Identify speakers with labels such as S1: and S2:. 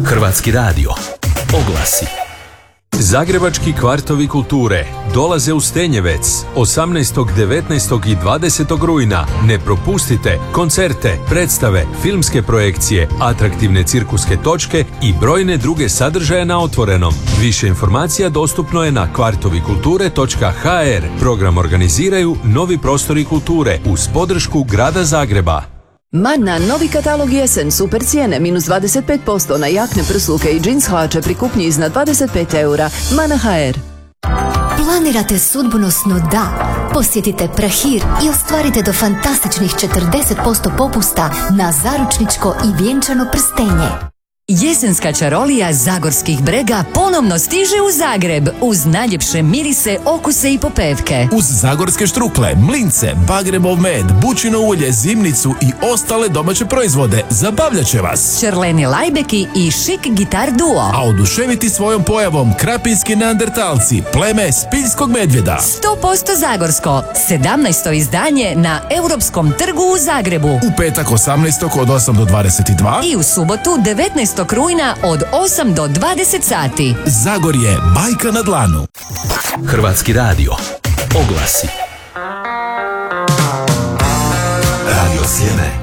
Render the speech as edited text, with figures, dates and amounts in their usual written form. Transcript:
S1: Hrvatski radio. Oglasi. Zagrebački kvartovi kulture dolaze u Stenjevec 18., 19. i 20. rujna. Ne propustite koncerte, predstave, filmske projekcije, atraktivne cirkuske točke i brojne druge sadržaje na otvorenom. Više informacija dostupno je na kvartovikulture.hr. Program organiziraju Novi prostori kulture uz podršku Grada Zagreba.
S2: Manna, novi katalog jesen, super cijene, minus 25% na jakne, prsluke i džins hlače pri kupnji iznad 25 eura. Mana HR.
S3: Planirate sudbonosno da? Posjetite Prahir i ostvarite do fantastičnih 40% popusta na zaručničko i vjenčano prstenje.
S4: Jesenska čarolija Zagorskih brega ponovno stiže u Zagreb uz najljepše mirise, okuse i popevke.
S5: Uz zagorske štrukle, mlince, bagrebov med, bućino ulje, zimnicu i ostale domaće proizvode zabavljat će vas.
S4: Čerleni lajbeki i šik gitar duo.
S5: A oduševiti svojom pojavom krapinski neandertalci, pleme Spiljskog medvjeda.
S4: 100% zagorsko, 17. izdanje na Europskom trgu u Zagrebu.
S5: U petak 18. od 8 do 22.
S4: I u subotu 19. rujna od 8 do 20 sati.
S5: Zagorje, bajka na dlanu.
S1: Hrvatski radio. Oglasi. Radio Sjeme.